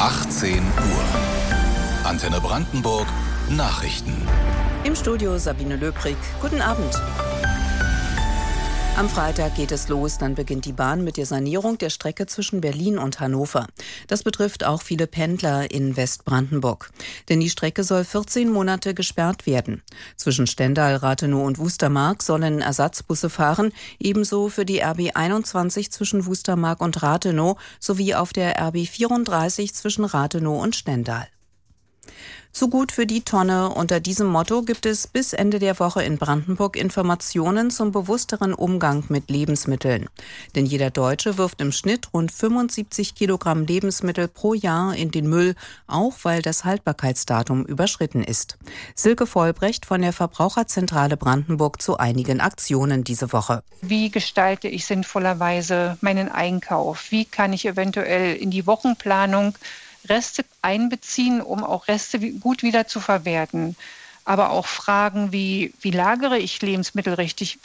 18 Uhr. Antenne Brandenburg Nachrichten. Im Studio Sabine Löbrig. Guten Abend. Am Freitag geht es los, dann beginnt die Bahn mit der Sanierung der Strecke zwischen Berlin und Hannover. Das betrifft auch viele Pendler in Westbrandenburg. Denn die Strecke soll 14 Monate gesperrt werden. Zwischen Stendal, Rathenow und Wustermark sollen Ersatzbusse fahren, ebenso für die RB 21 zwischen Wustermark und Rathenow sowie auf der RB 34 zwischen Rathenow und Stendal. Zu gut für die Tonne. Unter diesem Motto gibt es bis Ende der Woche in Brandenburg Informationen zum bewussteren Umgang mit Lebensmitteln. Denn jeder Deutsche wirft im Schnitt rund 75 Kilogramm Lebensmittel pro Jahr in den Müll, auch weil das Haltbarkeitsdatum überschritten ist. Silke Vollbrecht von der Verbraucherzentrale Brandenburg zu einigen Aktionen diese Woche. Wie gestalte ich sinnvollerweise meinen Einkauf? Wie kann ich eventuell in die Wochenplanung Reste einbeziehen, um auch Reste gut wieder zu verwerten. Aber auch Fragen wie lagere ich Lebensmittel richtig?